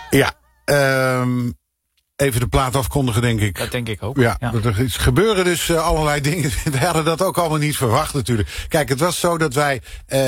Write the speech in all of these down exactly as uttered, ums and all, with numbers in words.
Ja, um, even de plaat afkondigen, denk ik. Dat denk ik ook. Ja, ja. er is gebeuren dus uh, allerlei dingen. We hadden dat ook allemaal niet verwacht natuurlijk. Kijk, het was zo dat wij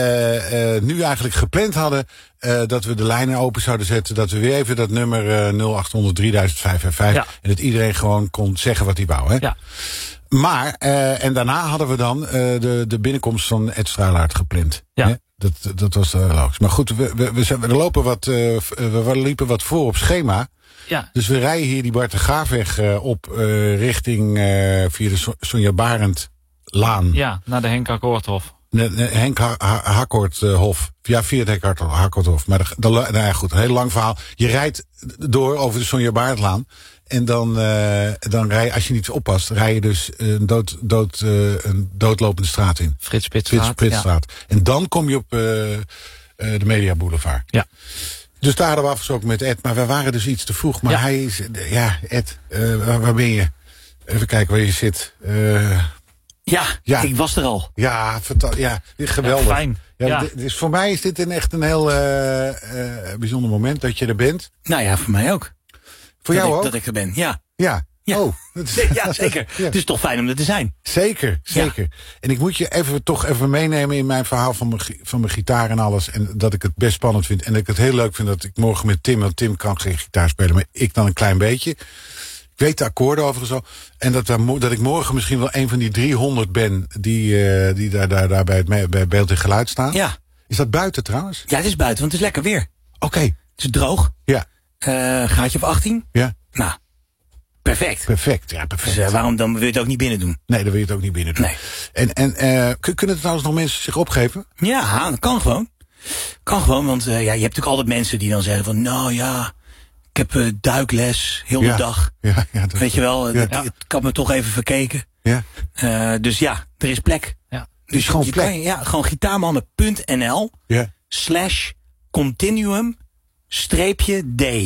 uh, uh, nu eigenlijk gepland hadden uh, dat we de lijnen open zouden zetten. Dat we weer even dat nummer uh, nul acht honderd drieduizend vijfhonderdvijfenvijftig... Ja. En dat iedereen gewoon kon zeggen wat hij wou. Hè? Ja. Maar, uh, en daarna hadden we dan uh, de, de binnenkomst van Ed Struilaert gepland. Ja. Hè? Dat, dat was uh, logisch. Maar goed, we, we, we, we, lopen wat, uh, we liepen wat voor op schema. Ja. Dus we rijden hier die Bart de Graafweg uh, op uh, richting uh, via de so- Sonja Barendlaan. Ja, naar de Henk Hakkoorthof. Ne, ne, Henk ha- ha- Hakkoorthof. Ja, via het Henk Hakkoorthof. Maar de, de, nou ja, goed, een heel lang verhaal. Je rijdt door over de Sonja Barendlaan. En dan, uh, dan rij je, als je niet oppast, rij je dus een, dood, dood, uh, een doodlopende straat in. Frits Pitstraat. Frits Pitstraat. Ja. En dan kom je op uh, uh, de Media Boulevard. Ja. Dus daar hadden we afgesproken met Ed. Maar we waren dus iets te vroeg. Maar ja. hij is... Ja, Ed, uh, waar, waar ben je? Even kijken waar je zit. Uh, ja, ja, ik was er al. Ja, fanta- ja geweldig. Ja, fijn. Ja, ja. d- dus voor mij is dit een echt een heel uh, uh, bijzonder moment dat je er bent. Nou ja, voor mij ook. Voor dat jou ik, ook? Dat ik er ben, ja. Ja. Ja. Oh. ja, zeker. Ja. Het is toch fijn om er te zijn. Zeker, zeker. Ja. En ik moet je even, toch even meenemen in mijn verhaal van mijn, van mijn gitaar en alles. En dat ik het best spannend vind. En dat ik het heel leuk vind dat ik morgen met Tim... want Tim kan geen gitaar spelen, maar ik dan een klein beetje. Ik weet de akkoorden overigens al. En dat, daar, dat ik morgen misschien wel een van die driehonderd ben... die, uh, die daar, daar, daar bij, het, bij beeld en geluid staan. Ja. Is dat buiten trouwens? Ja, het is buiten, want het is lekker weer. Oké. Okay. Het is droog. Ja. Uh, gaatje of achttien. Ja. Nou, perfect. Perfect, ja, perfect. Dus uh, waarom dan wil je het ook niet binnen doen? Nee, dan wil je het ook niet binnen doen. Nee. En, en uh, kunnen er trouwens nog mensen zich opgeven? Ja, dat kan gewoon. Kan gewoon, want uh, ja, je hebt natuurlijk altijd mensen die dan zeggen van... nou ja, ik heb uh, duikles, heel ja. de dag. Ja, ja, dat weet je wel, ja. het, het had me toch even verkeken. Ja. Uh, dus ja, er is plek. Ja. Dus gewoon je plek. kan, ja, gewoon gitaarmannen punt n l ja. slash continuum streepje D.